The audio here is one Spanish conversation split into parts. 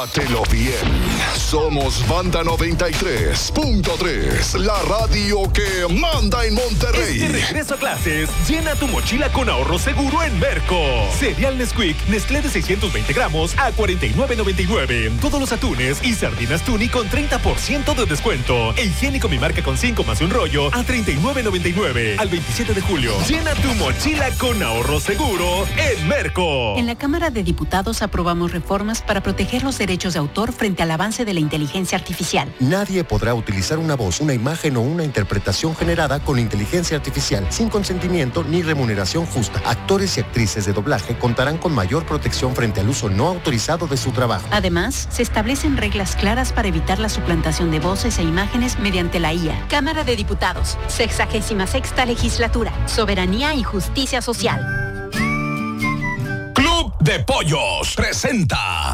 Pásatelo bien. Somos Banda 93.3, la radio que manda en Monterrey. De regreso a clases, llena tu mochila con ahorro seguro en Merco. Cereal Nesquik, Nestlé de 620 gramos a $49.99. Todos los atunes y sardinas Tuni con 30% de descuento. E higiénico Mi Marca con 5 más un rollo a $39.99. Al 27 de julio, llena tu mochila con ahorro seguro en Merco. En la Cámara de Diputados aprobamos reformas para proteger los derechos de autor frente al avance de la inteligencia artificial. Nadie podrá utilizar una voz, una imagen o una interpretación generada con inteligencia artificial sin consentimiento ni remuneración justa. Actores y actrices de doblaje contarán con mayor protección frente al uso no autorizado de su trabajo. Además, se establecen reglas claras para evitar la suplantación de voces e imágenes mediante la IA. Cámara de Diputados, 66ª Legislatura, Soberanía y Justicia Social. Club de Pollos presenta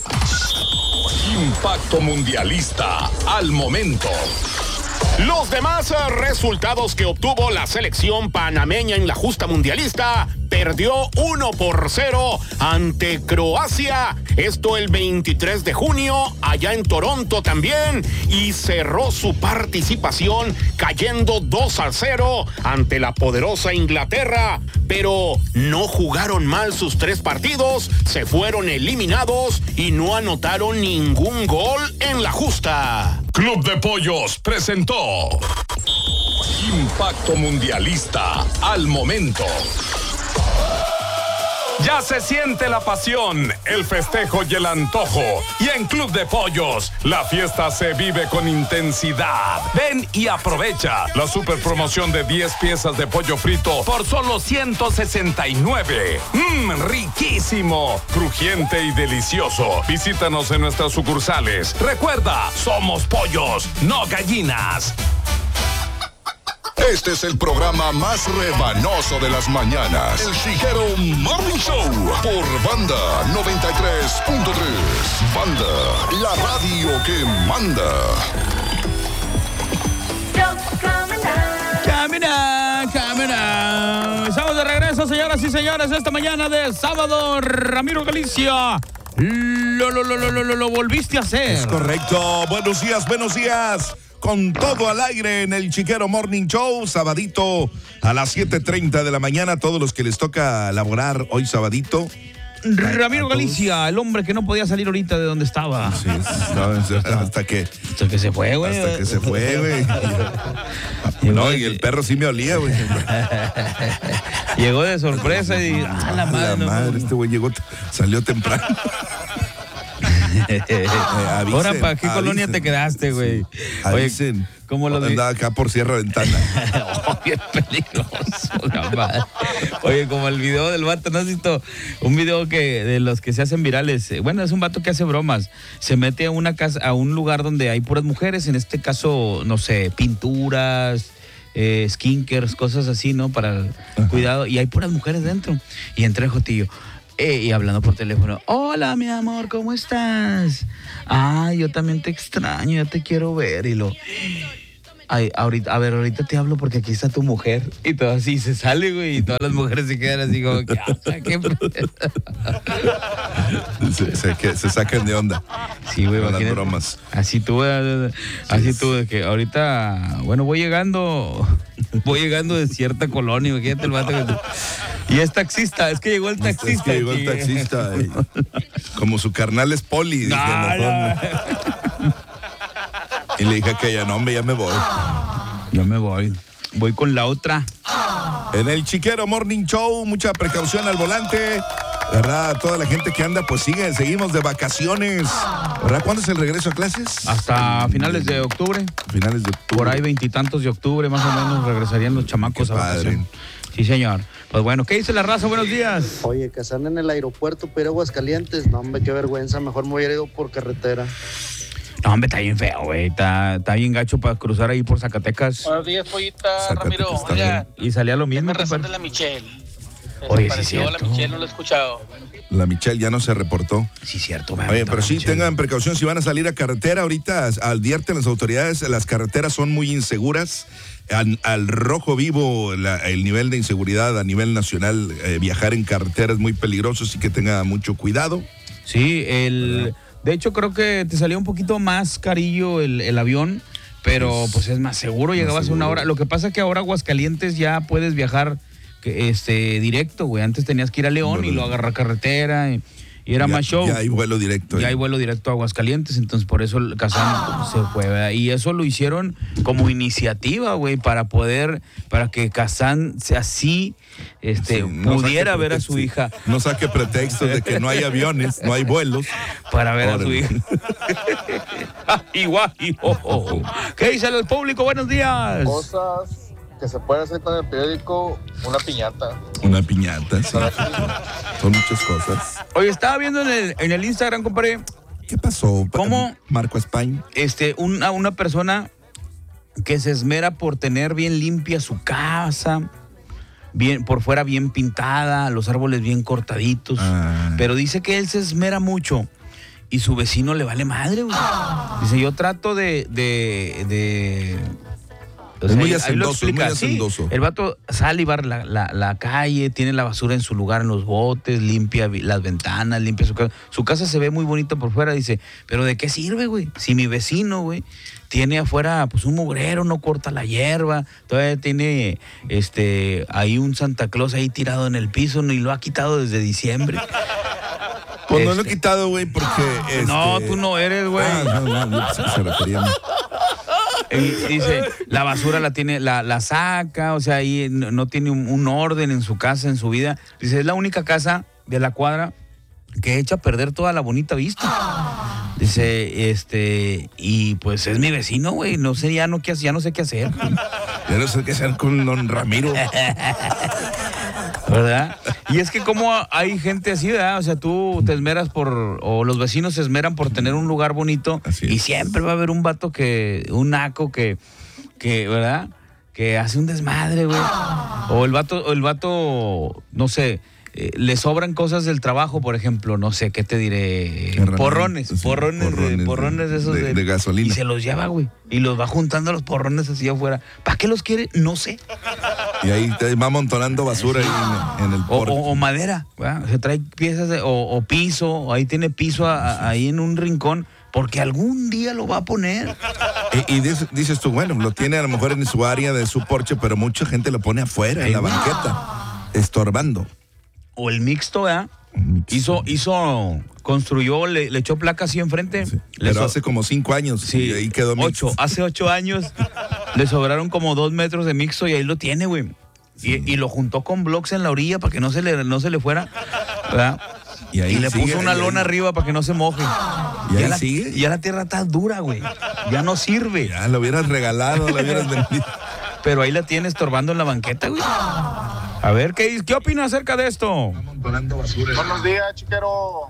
Impacto Mundialista al momento. Los demás resultados que obtuvo la selección panameña en la justa mundialista: perdió 1-0 ante Croacia, esto el 23 de junio, allá en Toronto también, y cerró su participación cayendo 2-0 ante la poderosa Inglaterra, pero no jugaron mal sus 3 partidos, se fueron eliminados y no anotaron ningún gol en la justa. Club de Pollos presentó Impacto Mundialista al momento. Ya se siente la pasión, el festejo y el antojo. Y en Club de Pollos, la fiesta se vive con intensidad. Ven y aprovecha la super promoción de 10 piezas de pollo frito por solo $169. Riquísimo, crujiente y delicioso. Visítanos en nuestras sucursales. Recuerda, somos pollos, no gallinas. Este es el programa más rebanoso de las mañanas. El Chiguero Morning Show por Banda 93.3. Banda, la radio que manda. Camina. Estamos de regreso, señoras y señores, esta mañana de sábado. Ramiro Galicia, lo volviste a hacer. Es correcto. Buenos días. Con todo al aire en el Chiguero Morning Show, sabadito a las 7:30 de la mañana. Todos los que les toca laborar hoy sabadito. Ramiro Galicia, el hombre que no podía salir ahorita de donde estaba. Sí, hasta que se fue, güey. Hasta que se fue, güey. No, y el perro sí me olía, güey. Llegó de sorpresa y la madre, este güey salió temprano. Ahora, ¿para qué colonia te quedaste, güey? Oye, ¿cómo lo andaba acá por Sierra Ventana? Bien peligroso, la madre. Oye, como el video del vato, ¿no has visto? Un video de los que se hacen virales. Bueno, es un vato que hace bromas. Se mete a una casa, a un lugar donde hay puras mujeres, en este caso, no sé, pinturas, skincare, cosas así, ¿no? Para el cuidado. Y hay puras mujeres dentro. Y entra el jotillo. Y hablando por teléfono, hola mi amor, ¿cómo estás? Yo también te extraño, ya te quiero ver. Y ahorita te hablo porque aquí está tu mujer. Y todo así se sale, güey, y todas las mujeres se quedan así como, se sacan de onda. Sí, güey, con las bromas. Así tú, de que ahorita, bueno, voy llegando de cierta colonia, imagínate el vato que y es taxista, es que llegó el taxista. Como su carnal es Poli. Y le dije que ya no, hombre, ya me voy. Voy con la otra. En el Chiguero Morning Show, mucha precaución al volante. ¿Verdad? Toda la gente que anda, pues seguimos de vacaciones. ¿Verdad? ¿Cuándo es el regreso a clases? Hasta finales de octubre. Por ahí 20 y tantos de octubre, más o menos, regresarían los chamacos a vacaciones. Sí, señor. Pues bueno, ¿qué dice la raza? Buenos días. Oye, que están en el aeropuerto, pero Aguascalientes. No, hombre, qué vergüenza. Mejor me hubiera ido por carretera. No, hombre, está bien feo, güey. Está bien gacho para cruzar ahí por Zacatecas. Buenos días, Pollita, Ramiro. Oiga, y salía lo mismo. me razón de la Michelle. Oye, sí, cierto. La Michelle, no lo he escuchado. La Michelle ya no se reportó. Sí, cierto. Oye, pero sí, tengan precaución si van a salir a carretera. Ahorita advierten las autoridades, las carreteras son muy inseguras. Al rojo vivo el nivel de inseguridad a nivel nacional. Viajar en carretera es muy peligroso, así que tenga mucho cuidado. Sí, De hecho, creo que te salía un poquito más carillo el avión, pero pues es más seguro, llegabas a una hora. Lo que pasa es que ahora Aguascalientes ya puedes viajar directo, güey. Antes tenías que ir a León y lo agarrar carretera y era más show. Ya hay vuelo directo. Ya hay vuelo directo a Aguascalientes, entonces por eso el Kazán se fue, ¿verdad? Y eso lo hicieron como iniciativa, güey, para que Kazán así pudiera ver a su hija. No saque pretextos de que no hay aviones, no hay vuelos. Para ver a su hija. Igual. ¿Qué dice el público? Buenos días. Cosas que se puede hacer con el periódico, una piñata. Una piñata, sí. Son muchas cosas. Oye, estaba viendo en el Instagram, compadre. ¿Qué pasó? ¿Cómo? Marco España. Una persona que se esmera por tener bien limpia su casa, bien por fuera bien pintada, los árboles bien cortaditos. Pero dice que él se esmera mucho y su vecino le vale madre, güey. Dice, yo trato de es muy hacendoso, muy hacendoso. El vato sale y barre la calle, tiene la basura en su lugar en los botes, limpia las ventanas, limpia su casa. Su casa se ve muy bonita por fuera, dice, pero ¿de qué sirve, güey? Si mi vecino, güey, tiene afuera pues un mugrero, no corta la hierba, todavía tiene ahí un Santa Claus ahí tirado en el piso y lo ha quitado desde diciembre. Pues no lo he quitado, güey, porque... No, tú no eres, güey. No, se refería a mí. Dice, la basura la saca, o sea, ahí no tiene un orden en su casa, en su vida. Dice, es la única casa de la cuadra que echa a perder toda la bonita vista. Dice, y pues es mi vecino, güey, no sé, ya no sé qué hacer. Ya no sé qué hacer con don Ramiro. ¿Verdad? Y es que como hay gente así, ¿verdad? O sea, tú te esmeras o los vecinos se esmeran por tener un lugar bonito y siempre va a haber un vato un naco que, ¿verdad? Que hace un desmadre, güey. O el vato, no sé, le sobran cosas del trabajo, por ejemplo, no sé, ¿qué te diré? Porrones de esos de gasolina. Y se los lleva, güey. Y los va juntando los porrones así afuera. ¿Para qué los quiere? No sé. Y ahí te va amontonando basura ahí en el porche. O madera, ¿verdad? Se trae piezas o piso, ahí tiene piso ahí en un rincón, porque algún día lo va a poner. Y dices tú, bueno, lo tiene a lo mejor en su área de su porche, pero mucha gente lo pone afuera, en la banqueta, estorbando. O el mixto, ¿verdad? Construyó, le echó placa así enfrente. Sí, pero hace como 5 años. Sí, y ahí quedó mixto. Hace 8 años le sobraron como 2 metros de mixto y ahí lo tiene, güey. Sí. Y lo juntó con blocks en la orilla para que no se le fuera, ¿verdad? Y le puso una lona arriba para que no se moje. ¿Y ahí sigue? Ya la tierra está dura, güey. Ya no sirve. Ya lo hubieras regalado, lo hubieras vendido. Pero ahí la tiene estorbando en la banqueta, güey. A ver, ¿qué opinas acerca de esto? Buenos días, chiquero.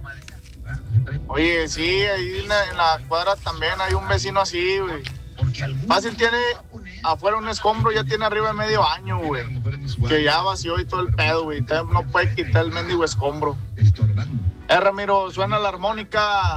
Oye, sí, ahí en la cuadra también hay un vecino así, güey. Fácil tiene afuera un escombro, ya tiene arriba de medio año, güey. Que ya vació y todo el pedo, güey. No puede quitar el mendigo escombro. Ramiro, suena la armónica.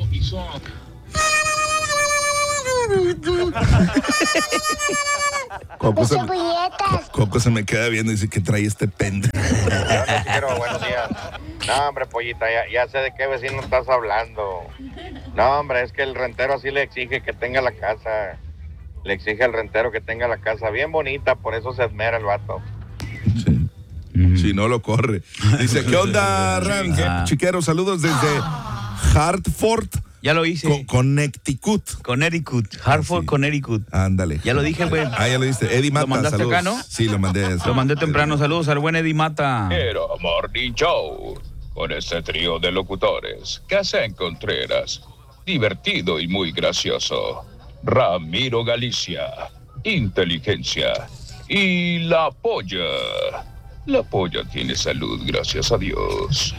Coco se me queda viendo y dice que trae este pendejo. Pero buenos días. No, hombre, pollita, ya sé de qué vecino estás hablando. No, hombre, es que el rentero así le exige que tenga la casa. Le exige al rentero que tenga la casa bien bonita, por eso se esmera el vato. Sí. Si no lo corre. Dice, ¿qué onda, Ram? Chiquero, saludos desde Hartford. Ya lo hice. Connecticut. Hartford, sí. Connecticut. Ándale. Ya lo dije, güey. Ya lo diste. Eddie Mata, ¿Lo mandaste saludos. acá, no? Sí, lo mandé. Lo mandé temprano. Saludos al buen Eddie Mata. Pero Morning Show, con este trío de locutores, Kazán Contreras, divertido y muy gracioso, Ramiro Galicia, inteligencia, y La Polla. La Polla tiene salud, gracias a Dios.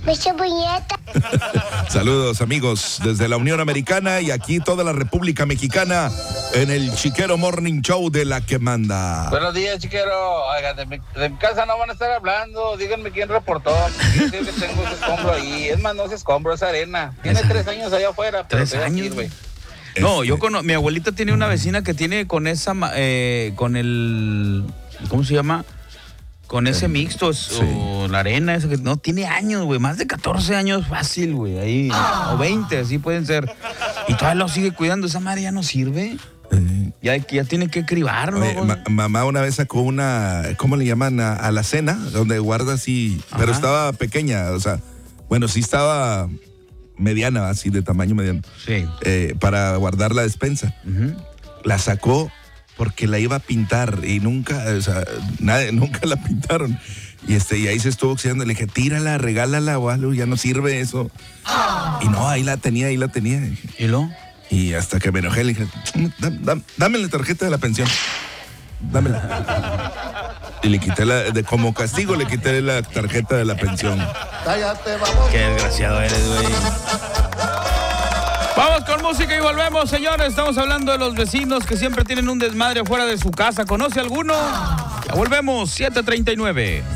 Saludos, amigos, desde la Unión Americana y aquí toda la República Mexicana en el Chiquero Morning Show de La que Manda. Buenos días, chiquero. Oigan, de mi casa no van a estar hablando. Díganme quién reportó. Yo sé que tengo ese escombro ahí. Es más, no es escombro, es arena. Tiene 3 años allá afuera. 3 años, güey. No, mi abuelita tiene una vecina que tiene con esa, con el, ¿cómo se llama? Con ese mixto o la arena, eso que no tiene años, güey, más de 14 años fácil, güey, ahí, o 20, así pueden ser. Y todavía lo sigue cuidando, esa madre ya no sirve. Ya tiene que cribar, ¿no? Mamá una vez sacó una, ¿cómo le llaman? A la cena, donde guarda así, pero estaba pequeña, o sea, bueno, sí estaba mediana, así de tamaño mediano. Sí. Para guardar la despensa. La sacó porque la iba a pintar y nunca, o sea, nunca la pintaron. Y ahí se estuvo oxidando. Le dije, tírala, regálala o algo, ya no sirve eso. Y no, ahí la tenía. ¿Y lo? Y hasta que me enojé, le dije, dame la tarjeta de la pensión. Dámela. Y le quité como castigo, le quité la tarjeta de la pensión. Cállate, vamos. Qué desgraciado eres, güey. Vamos con música y volvemos, señores. Estamos hablando de los vecinos que siempre tienen un desmadre fuera de su casa. ¿Conoce alguno? Ya volvemos, 7:39.